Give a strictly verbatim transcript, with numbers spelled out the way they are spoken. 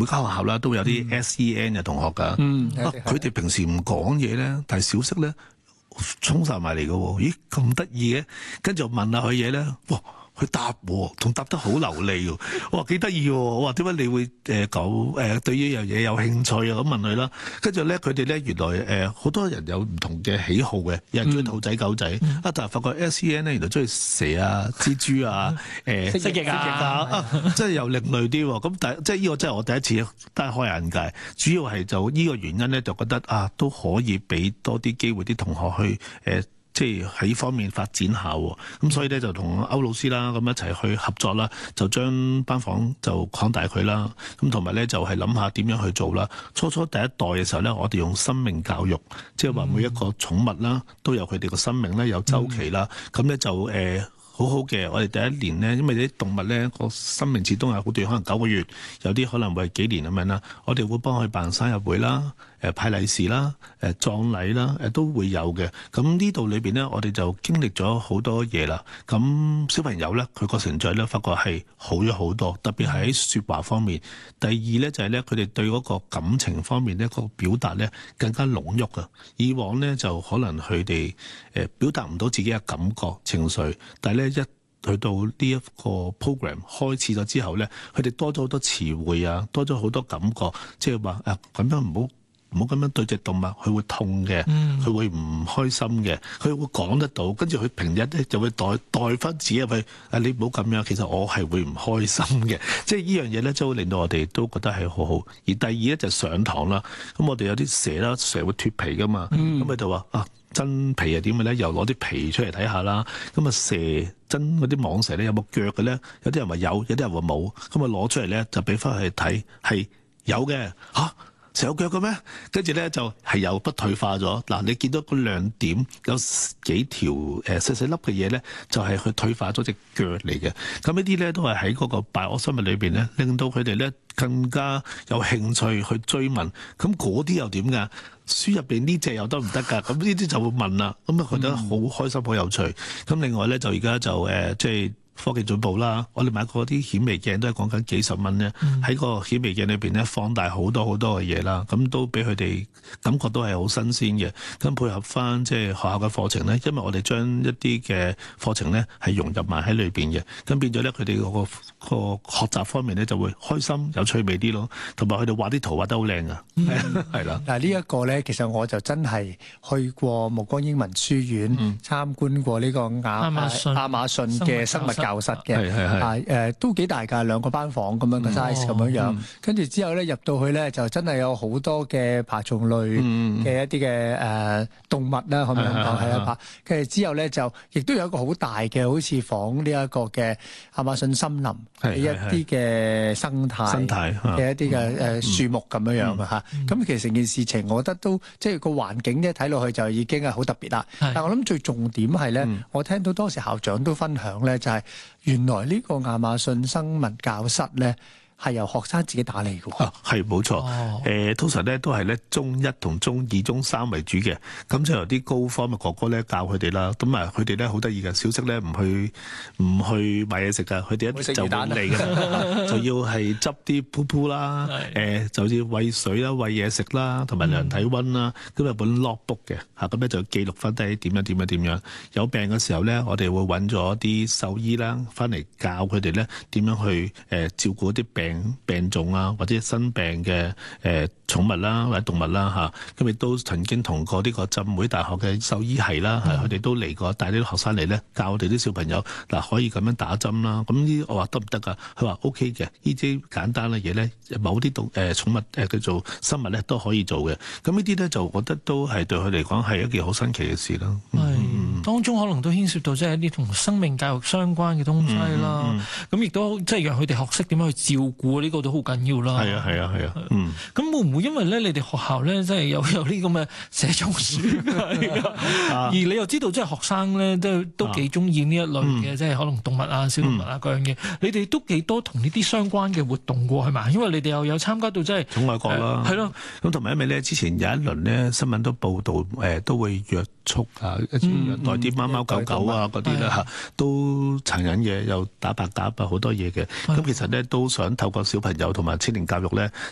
每間學校啦都有啲 S E N 嘅同學㗎。 嗯， 佢哋平時唔講嘢咧，但係小息咧衝晒埋嚟嘅喎。咦，咁得意嘅？跟住我問下佢嘢咧，哇！佢答喎，仲答得好流利喎，我話幾得意喎，我話點解你會誒講誒對呢樣嘢有興趣啊？咁問佢啦，跟住咧佢哋咧原來誒好、呃、多人有唔同嘅喜好嘅，有人中意兔仔狗仔，啊、嗯、但係發覺 S E N 咧原來中意蛇啊、蜘蛛啊、誒蜥蜴啊，即係又另類啲喎。咁但係即係呢個真係我第一次大開眼界，主要係就呢個原因咧，就覺得啊都可以俾多啲機會啲同學去誒。呃即係喺呢方面發展下喎，咁所以咧就同歐老師啦咁一齊去合作啦，就將班房就擴大佢啦，咁同埋咧就係諗下點樣去做啦。初初第一代嘅時候咧，我哋用生命教育，即係話每一個寵物啦都有佢哋個生命咧，有週期啦，咁咧就誒。呃好好嘅，我哋第一年呢，因為啲動物咧個生命始終係好短，可能九個月，有啲可能會係幾年咁樣啦。我哋會幫佢辦生日會啦、誒派利是啦、誒葬禮啦，誒都會有嘅。咁呢度裏邊呢，我哋就經歷咗好多嘢啦。咁小朋友咧，佢個成長咧，發覺係好咗好多，特別係喺説話方面。第二咧就係咧，佢哋對嗰個感情方面咧，個表達咧更加濃郁啊。以往咧就可能佢哋誒表達唔到自己嘅感覺情緒，但係咧，一去到呢一個 program 開始咗之後咧，佢哋多咗好多詞彙啊，多咗好多感覺，即係話誒咁樣唔好唔好咁樣對隻動物，佢會痛嘅，佢、嗯、會唔開心嘅，佢會講得到，跟住佢平日咧就會代代翻自己入去，誒你唔好咁樣，其實我係會唔開心嘅，即係呢樣嘢咧，就會令到我哋都覺得係好好。而第二咧就上堂啦，咁我哋有啲蛇啦，蛇會脫皮噶嘛，咁佢就話啊。真皮係點嘅咧？又攞啲皮出嚟睇下啦。咁啊蛇真嗰啲蟒蛇咧有冇腳嘅咧？有啲人話有，有啲人話冇。咁啊攞出嚟咧就俾翻佢睇，係有嘅嚇。蛇有腳嘅咩？跟住咧就係有不退化咗。嗱，你見到嗰兩點有幾條誒細細粒嘅嘢咧，就係佢退化咗隻腳嚟嘅。咁呢啲咧都係喺嗰個拜我生物裏邊咧，令到佢哋咧更加有興趣去追問。咁嗰啲又點㗎？書入邊呢隻又得唔得㗎？咁呢啲就會問啦。咁啊覺得好開心、好有趣。咁另外咧就而家就誒即係。科技進步啦，我哋買過啲顯微鏡都係講緊幾十蚊咧，喺、嗯、個顯微鏡裏邊咧放大好多好多嘅嘢啦，咁都俾佢哋感覺都係好新鮮嘅。咁配合翻即係學校嘅課程咧，因為我哋將一啲嘅課程咧係融入埋喺裏邊嘅，咁變咗咧佢哋嗰個個學習方面咧就會開心有趣味啲咯，同埋佢哋畫啲圖畫得好靚啊，係啦、嗯。 嗱呢一個咧，其實我就真係去過目光英文書院、嗯、參觀過呢個亞馬遜亞馬遜嘅生物教室嘅，係係係誒都幾大㗎，兩個班房咁樣嘅 size 咁樣樣。跟住之後咧入到去咧，就真係有好多嘅爬蟲類嘅一啲嘅誒動物啦，可唔可以咁講係啊？爬跟住之後咧，就亦都有一個好大嘅，好似仿呢一個嘅亞馬遜森林嘅一啲嘅生態生態嘅一啲嘅誒樹木咁樣樣嘅嚇。咁其實成件事情，我覺得都即係個環境咧睇落去就已經係好特別啦。但係我諗最重點係咧，我聽到當時校長都分享咧，就係原來呢個亞馬遜生物教室咧係由學生自己打理嘅喎。啊，係冇錯。誒、哦呃，通常咧都係咧中一同中二、中三為主嘅，咁就由啲高科嘅哥哥咧教佢哋啦。咁啊，佢哋咧好得意嘅，小息咧唔去唔去買嘢食㗎，佢哋一就嚟㗎，就要係執啲噗噗啦，誒、呃，就要餵水啦、餵嘢食啦，同埋量體温啦。咁、嗯、有本 logbook 嘅嚇，咁咧就記錄翻低點樣點樣點樣。有病嘅時候咧，我哋會揾咗啲獸醫啦，翻嚟教佢哋咧點樣去誒、呃、照顧一啲病。病種啊，或者新病嘅誒寵物啦，或者動物啦嚇，咁亦都曾經同過呢個浸會大學嘅獸醫系啦，係佢哋都嚟過帶啲學生嚟咧，教我哋啲小朋友嗱可以咁樣打針啦。咁呢我話得唔得㗎？佢話 O K 嘅，呢啲簡單嘅嘢咧，某啲動誒寵物誒叫做生物咧都可以做嘅。咁呢啲咧就覺得都係對佢嚟講係一件好新奇嘅事啦。係、嗯、 當中可能都牽涉到即係一啲同生命教育相關嘅東西啦。咁亦都即係讓佢哋學識點樣去照顧。呢個都好緊要啦。係啊，係啊，係啊。嗯。咁會唔會因為咧，你哋學校咧，即係有有啲咁嘅寫種書而你又知道，即係學生咧都都幾中意呢一類嘅，即係可能動物啊、小動物啊嗰樣嘢。你哋都幾多同呢啲相關嘅活動過係嘛？因為你哋又有參加到即係寵愛國啦。係咯。咁同埋因為咧，之前有一輪咧新聞都報道，誒都會約束啊，虐待啲貓貓狗狗啊嗰啲咧嚇，都殘忍嘅，又打白鴿啊好多嘢嘅。咁其實咧都想透過小朋友同埋青年教育咧，